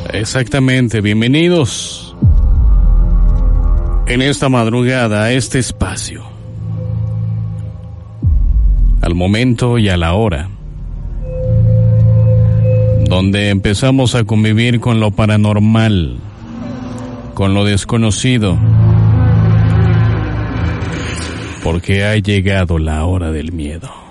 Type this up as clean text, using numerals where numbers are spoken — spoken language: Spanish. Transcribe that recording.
Exactamente, bienvenidos en esta madrugada a este espacio, al momento y a la hora, donde empezamos a convivir con lo paranormal, con lo desconocido, porque ha llegado la hora del miedo.